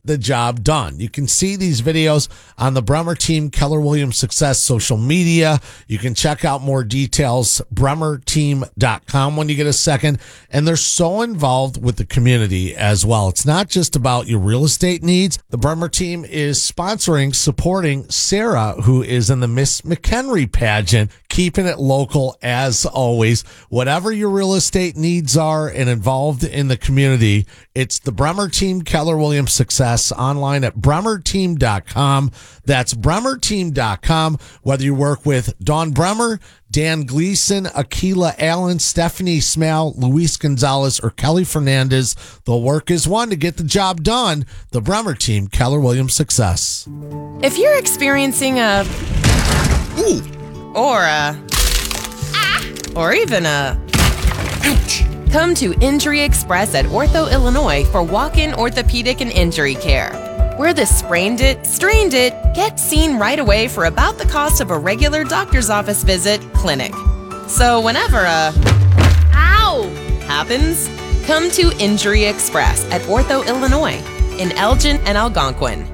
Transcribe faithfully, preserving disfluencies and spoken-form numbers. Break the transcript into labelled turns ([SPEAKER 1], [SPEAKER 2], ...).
[SPEAKER 1] the job done. You can see these videos on the Bremer Team Keller Williams Success social media. You can check out more details, bremer team dot com, when you get a second. And they're so involved with the community as well. It's not just about your real estate needs. The Bremer Team is sponsoring, supporting Sarah, who is in the Miss McHenry pageant, keeping it local as always. Whatever your real estate needs are and involved in the community, it's the Bremer Team Keller Williams Success, online at bremer team dot com. That's bremer team dot com. Whether you work with Dawn Bremer, Dan Gleason, Akila Allen, Stephanie Smale, Luis Gonzalez, or Kelly Fernandez, the work is one to get the job done. The Bremer Team Keller Williams Success.
[SPEAKER 2] If you're experiencing a
[SPEAKER 3] Ooh.
[SPEAKER 2] or a ah, or even a ouch, come to Injury Express at Ortho, Illinois for walk-in orthopedic and injury care. We're the sprained it, strained it, get seen right away for about the cost of a regular doctor's office visit clinic. So whenever a ow happens, come to Injury Express at Ortho, Illinois in Elgin and Algonquin.